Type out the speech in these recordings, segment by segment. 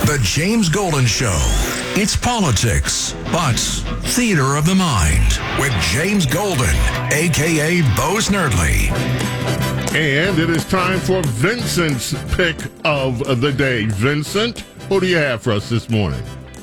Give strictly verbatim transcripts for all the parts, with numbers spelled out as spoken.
The James Golden Show. It's politics, but theater of the mind with James Golden, a k a. Bo Snerdley. And it is time for Vincent's pick of the day. Vincent, who do you have for us this morning?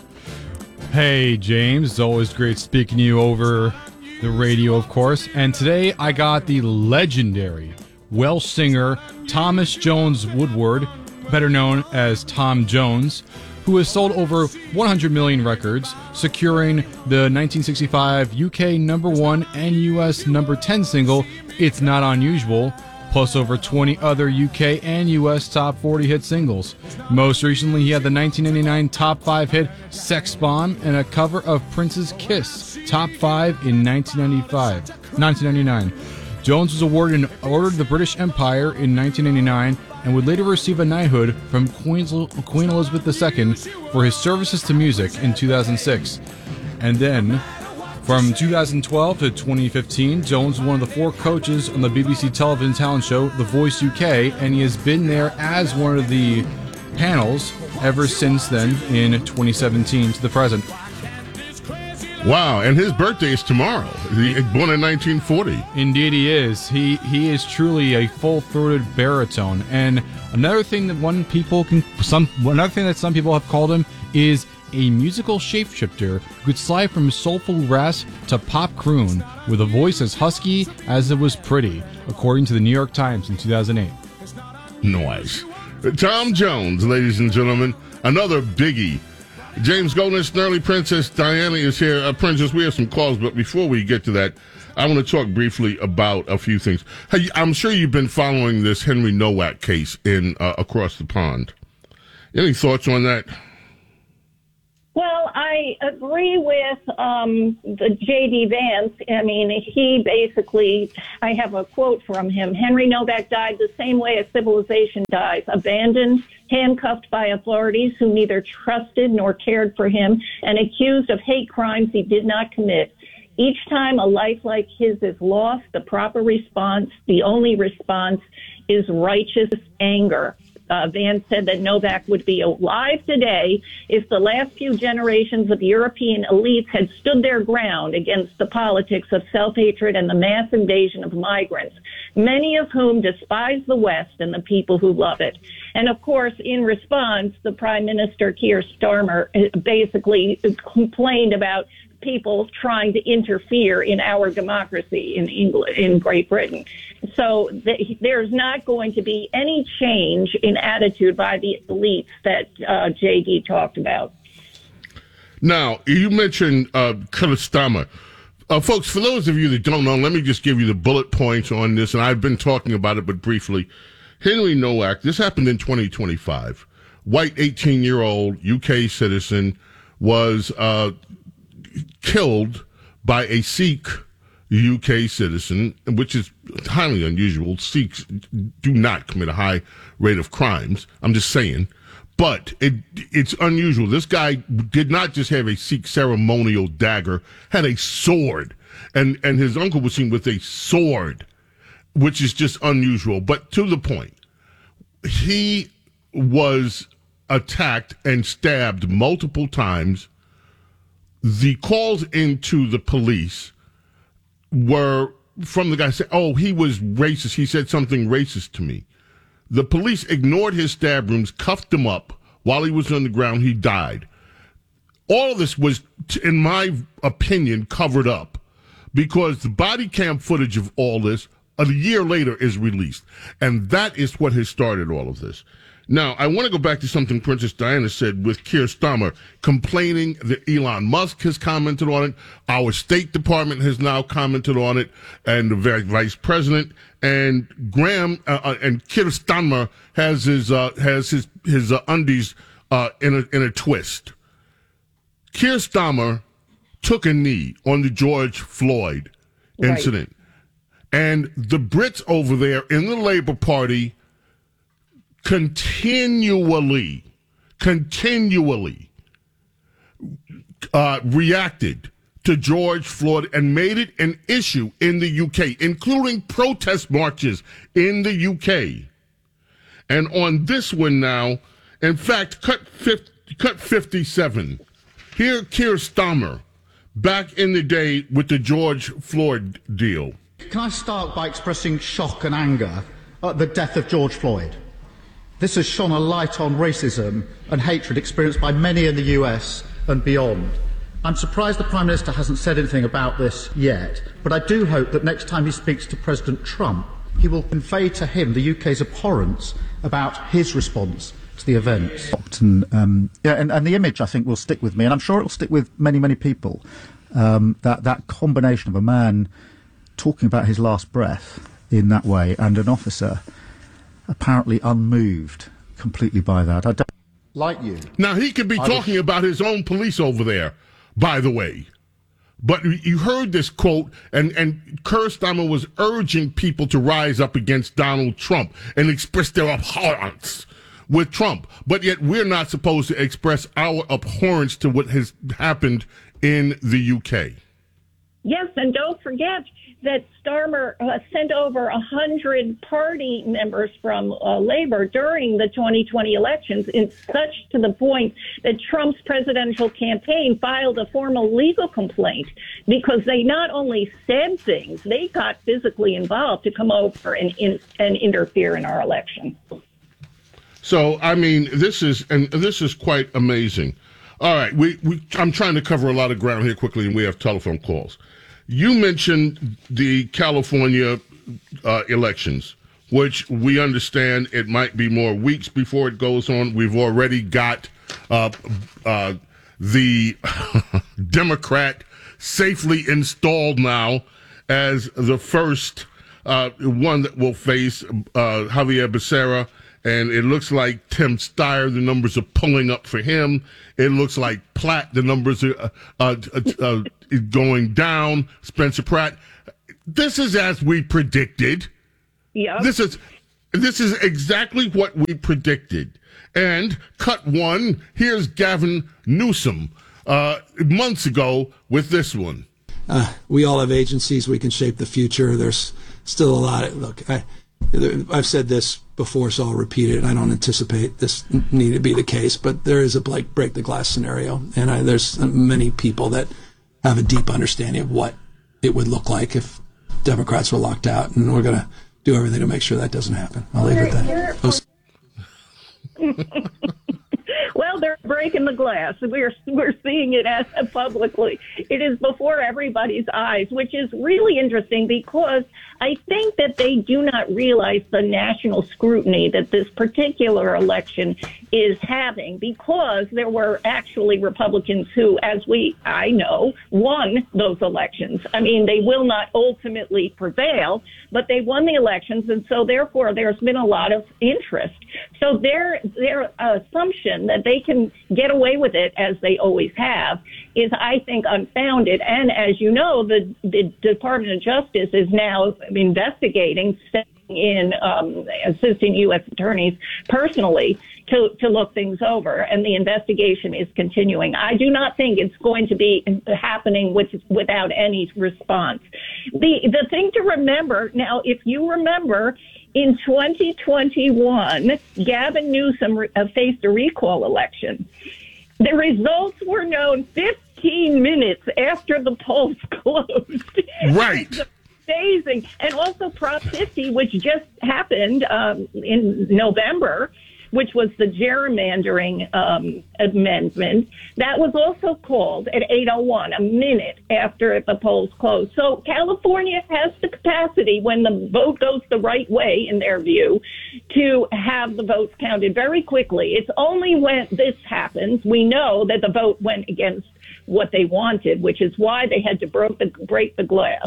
Hey, James. It's always great speaking to you over the radio, of course. And today I got the legendary Welsh singer Thomas Jones Woodward, better known as Tom Jones, who has sold over one hundred million records, securing the nineteen sixty-five U K number one and U S number ten single, It's Not Unusual, plus over twenty other U K and U S top forty hit singles. Most recently, he had the nineteen ninety-nine top five hit Sex Bomb and a cover of Prince's Kiss, top five in nineteen ninety-five, nineteen ninety-nine. Jones was awarded an Order of the British Empire in nineteen ninety-nine and would later receive a knighthood from Queen Elizabeth the Second for his services to music in two thousand six. And then, from two thousand twelve to twenty fifteen, Jones was one of the four coaches on the B B C television talent show The Voice U K, and he has been there as one of the panels ever since then in twenty seventeen to the present. Wow, and his birthday is tomorrow. He was born in nineteen forty. Indeed he is. He he is truly a full-throated baritone. And another thing that one people can some another thing that some people have called him is a musical shapeshifter who could slide from soulful rasp to pop croon with a voice as husky as it was pretty, according to the New York Times in two thousand eight. Nice. Tom Jones, ladies and gentlemen, another biggie. James Golden, Snerdley, Princess Diana is here. Uh, Princess, we have some calls, but before we get to that, I want to talk briefly about a few things. Hey, I'm sure you've been following this Henry Nowak case in uh, across the pond. Any thoughts on that? Well, I agree with um, the J D. Vance. I mean, he basically, I have a quote from him. Henry Nowak died the same way a civilization dies, abandoned, handcuffed by authorities who neither trusted nor cared for him, and accused of hate crimes he did not commit. Each time a life like his is lost, the proper response, the only response, is righteous anger. Uh, Vance said that Novak would be alive today if the last few generations of European elites had stood their ground against the politics of self-hatred and the mass invasion of migrants, many of whom despise the West and the people who love it. And, of course, in response, the Prime Minister, Keir Starmer, basically complained about people trying to interfere in our democracy in England, in Great Britain. So th- there's not going to be any change in attitude by the elites that uh, J D talked about. Now, you mentioned uh, Keir Starmer. Uh, folks, for those of you that don't know, let me just give you the bullet points on this, and I've been talking about it, but briefly. Henry Nowak, this happened in twenty twenty-five. White eighteen-year-old U K citizen was uh, killed by a Sikh U K citizen, which is highly unusual. Sikhs do not commit a high rate of crimes. I'm just saying. But it it's unusual. This guy did not just have a Sikh ceremonial dagger, had a sword. And, and his uncle was seen with a sword, which is just unusual. But to the point, he was attacked and stabbed multiple times. The calls into the police were from the guy saying, oh, he was racist. He said something racist to me. The police ignored his stab wounds, cuffed him up. While he was on the ground, he died. All of this was, in my opinion, covered up because the body cam footage of all this a year later is released. And that is what has started all of this. Now, I want to go back to something Princess Diana said with Keir Starmer complaining that Elon Musk has commented on it. Our State Department has now commented on it, and the Vice President and Graham uh, and Keir Starmer has his uh, has his his uh, undies uh, in a in a twist. Keir Starmer took a knee on the George Floyd incident, right. And the Brits over there in the Labour Party continually, continually uh, reacted to George Floyd and made it an issue in the U K, including protest marches in the U K. And on this one now, in fact, cut fifth, cut fifty-seven. Here, Keir Starmer, back in the day with the George Floyd deal. Can I start by expressing shock and anger at the death of George Floyd? This has shone a light on racism and hatred experienced by many in the U S and beyond. I'm surprised the Prime Minister hasn't said anything about this yet, but I do hope that next time he speaks to President Trump, he will convey to him the U K's abhorrence about his response to the events. And, um, yeah, and, and the image, I think, will stick with me, and I'm sure it will stick with many, many people, um, that, that combination of a man talking about his last breath in that way and an officer apparently unmoved completely by that. I don't like you. Now, he could be I talking was... about his own police over there, by the way. But you heard this quote, and, and Keir Starmer was urging people to rise up against Donald Trump and express their abhorrence with Trump. But yet we're not supposed to express our abhorrence to what has happened in the U K. Yes, and don't forget that Starmer uh, sent over one hundred party members from uh, Labor during the twenty twenty elections, in such to the point that Trump's presidential campaign filed a formal legal complaint because they not only said things, they got physically involved to come over and, in, and interfere in our election. So, I mean, this is and this is quite amazing. All right, we, we I'm trying to cover a lot of ground here quickly, and we have telephone calls. You mentioned the California uh, elections, which we understand it might be more weeks before it goes on. We've already got uh, uh, the Democrat safely installed now as the first uh, one that will face uh, Javier Becerra. And it looks like Tim Steyer, the numbers are pulling up for him. It looks like Platt, the numbers are uh, uh, uh, going down. Spencer Pratt. This is as we predicted. Yeah. This is this is exactly what we predicted. And cut one, here's Gavin Newsom uh, months ago with this one. Uh, we all have agencies. We can shape the future. There's still a lot. Of, look, I, I've said this before, so I'll repeat it. I don't anticipate this need to be the case, but there is a like break the glass scenario, and I, there's many people that have a deep understanding of what it would look like if Democrats were locked out, and we're going to do everything to make sure that doesn't happen. I'll leave it at that. Well, they're breaking the glass. We're we're seeing it as publicly. It is before everybody's eyes, which is really interesting because I think that they do not realize the national scrutiny that this particular election is having, because there were actually Republicans who, as we I know, won those elections. I mean, they will not ultimately prevail, but they won the elections, and so therefore there's been a lot of interest. So their their assumption that they can get away with it, as they always have, is, I think, unfounded. And as you know, the, the Department of Justice is now investigating, in um, assisting U S attorneys personally to, to look things over, and the investigation is continuing. I do not think it's going to be happening with, without any response. The the thing to remember now, if you remember, in twenty twenty-one, Gavin Newsom re- uh, faced a recall election. The results were known fifteen minutes after the polls closed. Right. Amazing. And also Prop fifty, which just happened um, in November, which was the gerrymandering um, amendment, that was also called at eight oh one, a minute after the polls closed. So California has the capacity, when the vote goes the right way, in their view, to have the votes counted very quickly. It's only when this happens, we know that the vote went against what they wanted, which is why they had to break the, break the glass.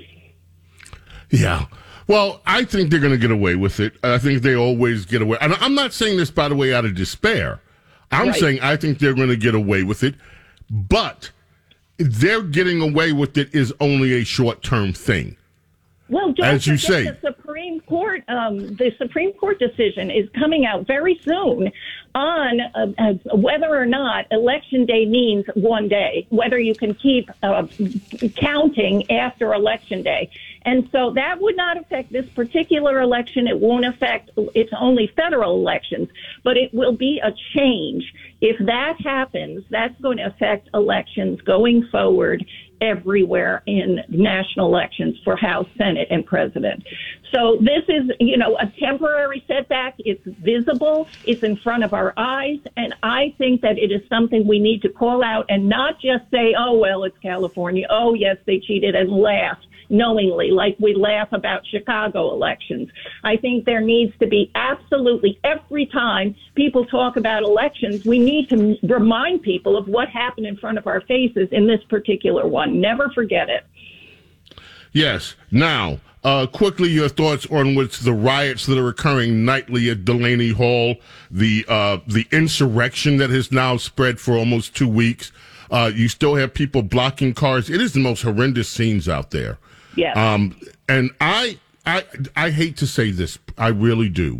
Yeah. Well, I think they're going to get away with it. I think they always get away. And I'm not saying this, by the way, out of despair. I'm right. saying I think they're going to get away with it. But their getting away with it is only a short-term thing. Well, don't as you forget say, the Supreme Court, um, the Supreme Court decision is coming out very soon on uh, uh, whether or not Election Day means one day, whether you can keep uh, counting after Election Day. And so that would not affect this particular election. It won't affect, it's only federal elections, but it will be a change If that happens, that's going to affect elections going forward everywhere in national elections for House, Senate, and President. So this is, you know, a temporary setback. It's visible. It's in front of our eyes. And I think that it is something we need to call out and not just say, oh, well, it's California. Oh, yes, they cheated, and laugh knowingly, like we laugh about Chicago elections. I think there needs to be absolutely, every time people talk about elections, we need to remind people of what happened in front of our faces in this particular one. Never forget it. Yes. Now, uh, quickly, your thoughts on what's the riots that are occurring nightly at Delaney Hall, the uh, the insurrection that has now spread for almost two weeks. Uh, you still have people blocking cars. It is the most horrendous scenes out there. Yeah. Um, and I, I, I hate to say this. I really do.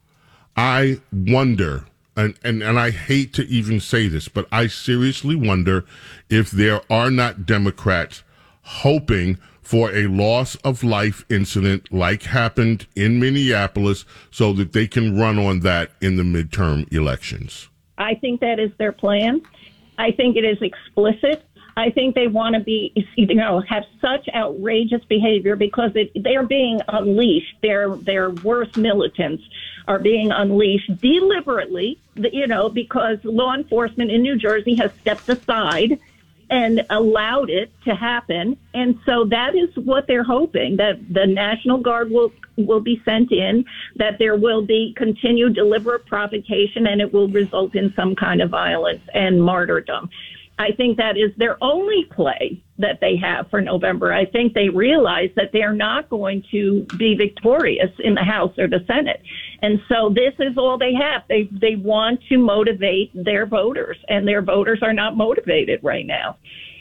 I wonder, and, and, and I hate to even say this, but I seriously wonder if there are not Democrats hoping for a loss of life incident like happened in Minneapolis so that they can run on that in the midterm elections. I think that is their plan. I think it is explicit. I think they want to be, you know, have such outrageous behavior because it, they're being unleashed. Their their worst militants are being unleashed deliberately, you know, because law enforcement in New Jersey has stepped aside and allowed it to happen. And so that is what they're hoping, that the National Guard will will be sent in, that there will be continued deliberate provocation, and it will result in some kind of violence and martyrdom. I think that is their only play that they have for November. I think they realize that they're not going to be victorious in the House or the Senate. And so this is all they have. They they want to motivate their voters, and their voters are not motivated right now.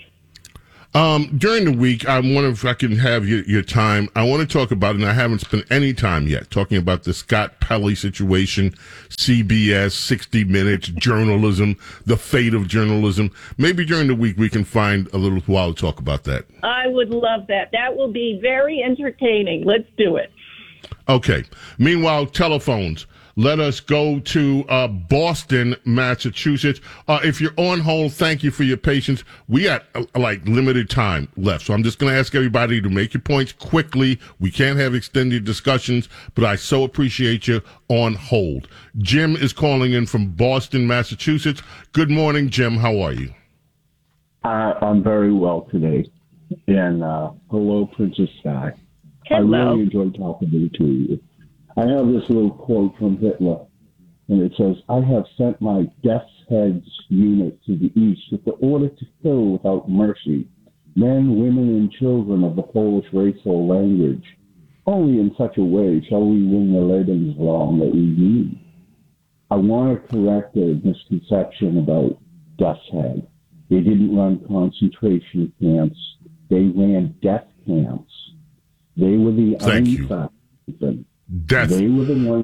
Um, during the week, I wonder if I can have your, your time. I want to talk about, and I haven't spent any time yet, talking about the Scott Pelley situation, C B S, sixty minutes, journalism, the fate of journalism. Maybe during the week we can find a little while to talk about that. I would love that. That will be very entertaining. Let's do it. Okay. Meanwhile, telephones. Let us go to uh, Boston, Massachusetts. Uh, if you're on hold, thank you for your patience. We got uh, like limited time left, so I'm just going to ask everybody to make your points quickly. We can't have extended discussions, but I so appreciate you on hold. Jim is calling in from Boston, Massachusetts. Good morning, Jim. How are you? Uh, I'm very well today. And uh, hello, Princess Di. Hello. I really enjoyed talking to you. I have this little quote from Hitler, and it says, I have sent my death's heads unit to the east with the order to kill without mercy men, women, and children of the Polish race or language. Only in such a way shall we win the Lebensraum that we need. I want to correct a misconception about Death's Head. They didn't run concentration camps. They ran death camps. They were the Thank you. Death. They were the ones.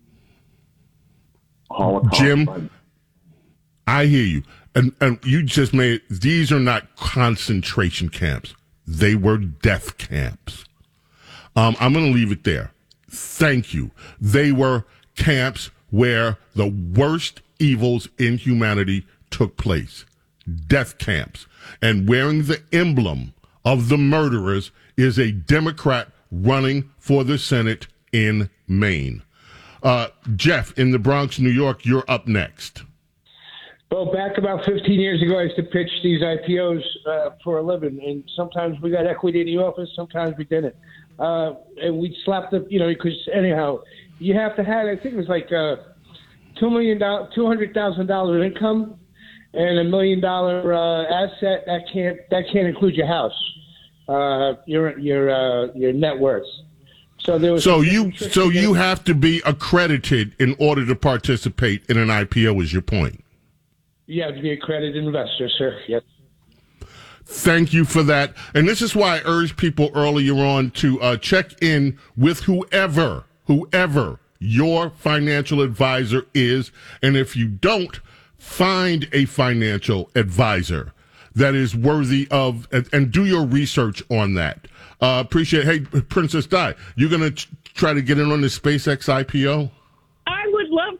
Holocaust. Jim, I hear you. And, and you just made, these are not concentration camps. They were death camps. Um, I'm going to leave it there. Thank you. They were camps where the worst evils in humanity took place. Death camps. And wearing the emblem of the murderers is a Democrat running for the Senate in Maine. Uh, Jeff, in the Bronx, New York, you're up next. Well, back about fifteen years ago, I used to pitch these I P Os uh, for a living, and sometimes we got equity in the office, sometimes we didn't. Uh, and we'd slap the, you know, because anyhow, you have to have, I think it was like uh, two million dollars, two hundred thousand dollars income and a million dollar uh, asset. That can't that can't include your house, uh, your your uh, your net worth. So there was so you so you have to be accredited in order to participate in an I P O. Is your point? You have to be an accredited investor, sir. Yes. Thank you for that. And this is why I urged people earlier on to uh, check in with whoever, whoever your financial advisor is. And if you don't, find a financial advisor that is worthy of, and, and do your research on that. Uh, appreciate it. Hey, Princess Di, you're going to try to get in on the SpaceX I P O? I would love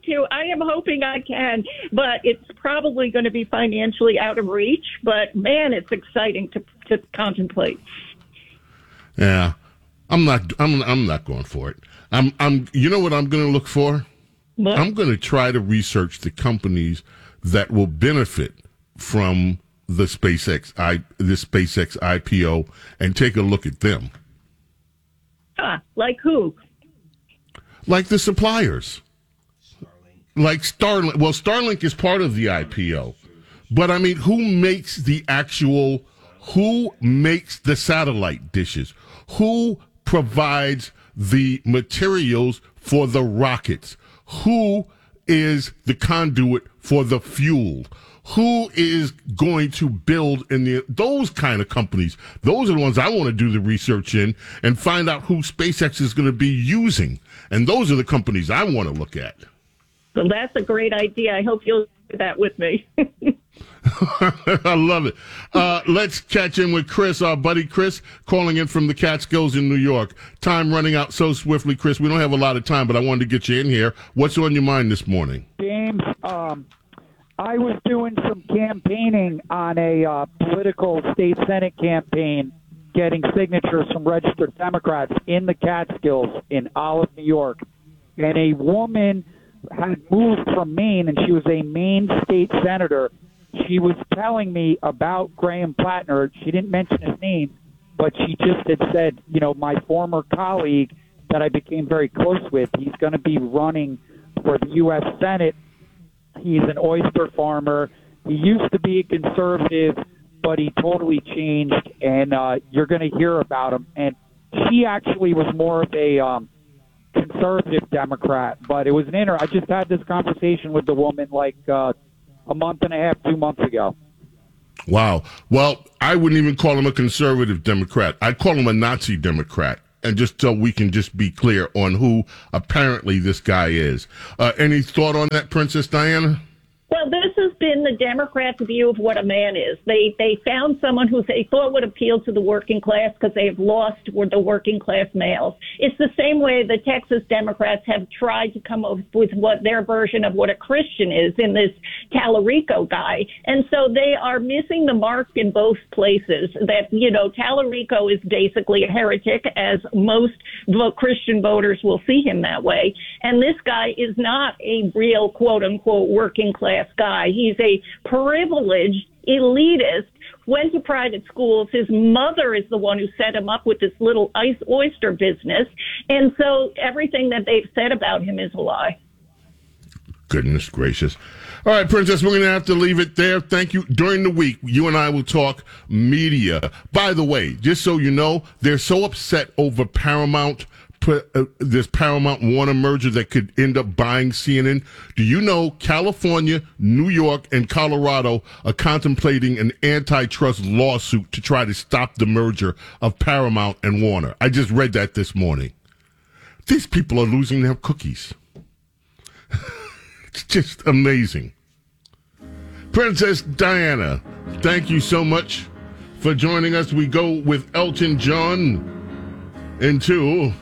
hope to. I am hoping I can, but it's probably going to be financially out of reach. But man, it's exciting to to contemplate. Yeah, I'm not. I'm. I'm not going for it. I'm. I'm. You know what I'm going to look for? What? I'm going to try to research the companies that will benefit from the SpaceX I the SpaceX I P O and take a look at them. Ah, like who? Like the suppliers. Like Starlink. Well, Starlink is part of the I P O. But, I mean, who makes the actual, who makes the satellite dishes? Who provides the materials for the rockets? Who is the conduit for the fuel? Who is going to build in the, those kind of companies? Those are the ones I want to do the research in and find out who SpaceX is going to be using. And those are the companies I want to look at. Well, that's a great idea. I hope you'll do that with me. I love it. Uh, let's catch in with Chris, our buddy Chris, calling in from the Catskills in New York. Time running out so swiftly, Chris. We don't have a lot of time, but I wanted to get you in here. What's on your mind this morning? James, um, I was doing some campaigning on a uh, political state Senate campaign, getting signatures from registered Democrats in the Catskills in Olive, New York. And a woman had moved from Maine, and she was a Maine state senator. She was telling me about Graham Plattner. She didn't mention his name, but she just had said, you know, my former colleague that I became very close with, he's going to be running for the U S Senate. He's an oyster farmer. He used to be a conservative, but he totally changed, and uh, you're going to hear about him. And she actually was more of a um, conservative Democrat, but it was an inter. I just had this conversation with the woman like uh, a month and a half, two months ago. Wow. Well, I wouldn't even call him a conservative Democrat. I'd call him a Nazi Democrat. And just so we can just be clear on who apparently this guy is. Uh, any thought on that, Princess Diana? Well, this has been the Democrats' view of what a man is. They they found someone who they thought would appeal to the working class because they have lost the working class males. It's the same way the Texas Democrats have tried to come up with what their version of what a Christian is in this Tallarico guy. And so they are missing the mark in both places. That, you know, Tallarico is basically a heretic, as most Christian voters will see him that way. And this guy is not a real, quote unquote, working class guy. He's a privileged elitist, went to private schools. His mother is the one who set him up with this little ice oyster business. And so everything that they've said about him is a lie. Goodness gracious. All right, Princess, we're going to have to leave it there. Thank you. During the week, you and I will talk media. By the way, just so you know, they're so upset over Paramount, uh, this Paramount Warner merger that could end up buying C N N. Do you know California, New York, and Colorado are contemplating an antitrust lawsuit to try to stop the merger of Paramount and Warner? I just read that this morning. These people are losing their cookies. It's just amazing. Princess Diana, thank you so much for joining us. We go with Elton John into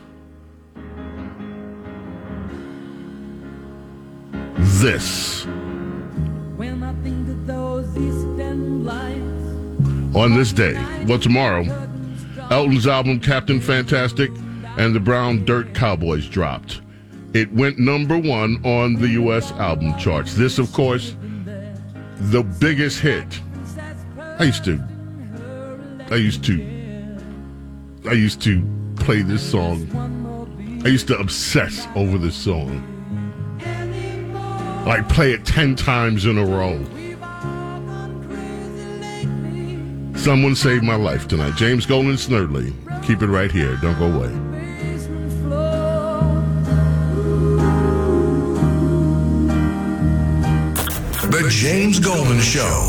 this. When I think of those eastern lights. On this day, well, tomorrow, Elton's album Captain Fantastic and the Brown Dirt Cowboys dropped. It went number one on the U S album charts. This, of course, the biggest hit. I used to, I used to, I used to play this song. I used to obsess over this song. Like play it ten times in a row. Someone saved my life tonight. James Golden Snerdley. Keep it right here. Don't go away. The James Golden Show.